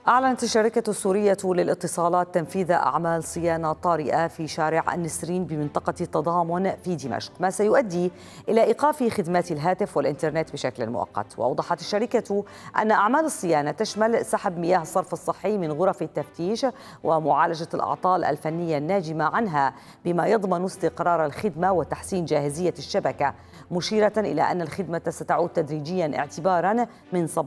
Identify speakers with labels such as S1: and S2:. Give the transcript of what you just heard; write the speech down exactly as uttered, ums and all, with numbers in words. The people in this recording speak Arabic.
S1: أعلنت الشركة السورية للاتصالات تنفيذ أعمال صيانة طارئة في شارع النسرين بمنطقة التضامن في دمشق، ما سيؤدي إلى إيقاف خدمات الهاتف والإنترنت بشكل مؤقت. وأوضحت الشركة أن أعمال الصيانة تشمل سحب مياه الصرف الصحي من غرف التفتيش ومعالجة الأعطال الفنية الناجمة عنها، بما يضمن استقرار الخدمة وتحسين جاهزية الشبكة، مشيرة إلى أن الخدمة ستعود تدريجيا اعتبارا من صباح